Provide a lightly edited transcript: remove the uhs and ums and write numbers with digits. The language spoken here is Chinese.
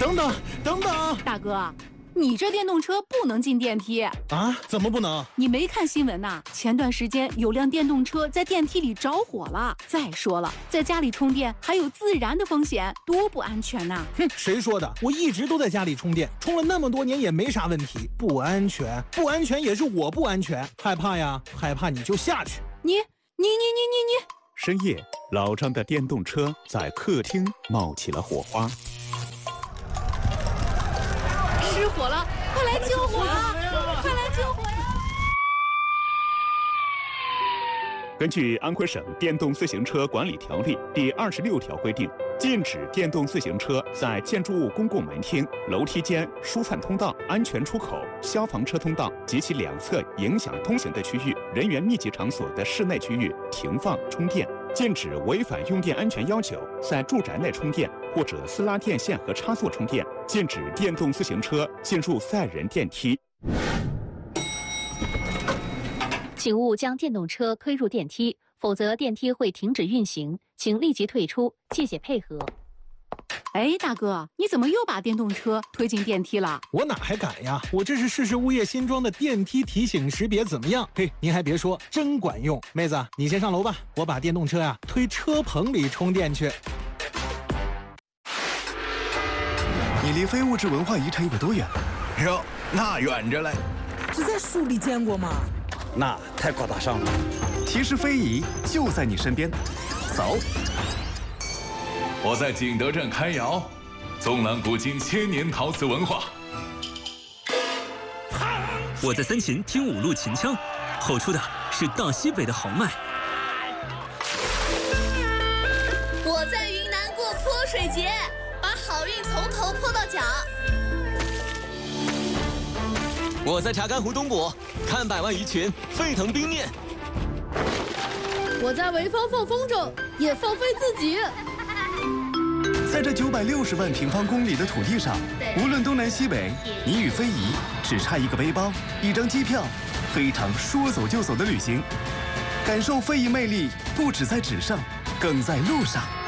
等等等等， 大哥，你这电动车不能进电梯啊？怎么不能？ 你没看新闻呐？前段时间有辆电动车在电梯里着火了。再说了，在家里充电还有自燃的风险，多不安全呐！ 哼，谁说的？我一直都在家里充电，充了那么多年也没啥问题。不安全，不安全也是我不安全，害怕呀，害怕你就下去。 你。 深夜，老张的电动车在客厅冒起了火花。 失火了，快来救火啊！快来救火呀！ 根据安徽省电动自行车管理条例第26条规定，禁止电动自行车在建筑物公共门厅、楼梯间、疏散通道、安全出口、消防车通道及其两侧影响通行的区域、人员密集场所的室内区域停放充电。禁止违反用电安全要求在住宅内充电或者私拉电线和插座充电。禁止电动自行车进入载人电梯。 请勿将电动车推入电梯，否则电梯会停止运行，请立即退出，谢谢配合。 哎，大哥，你怎么又把电动车推进电梯了？ 我哪还敢呀！我这是试试物业新装的电梯提醒识别，怎么样？嘿，您还别说，真管用。妹子，你先上楼吧，我把电动车呀推车棚里充电去。 你离非物质文化遗产有多远？ 哟，那远着嘞。 只在书里见过吗？ 那太高大上了。 其实非遗就在你身边，走。 我在景德镇开窑，纵览古今千年陶瓷文化。 我在三秦听五路秦腔，吼出的是大西北的豪迈。 我在云南过泼水节，把好运从头泼到脚。 我在查干湖东部看百万鱼群沸腾冰面。 我在潍坊放风筝，也放飞自己。 在这960万平方公里的土地上，无论东南西北，你与非遗只差一个背包、一张机票，非常说走就走的旅行。感受非遗魅力，不只在纸上，更在路上。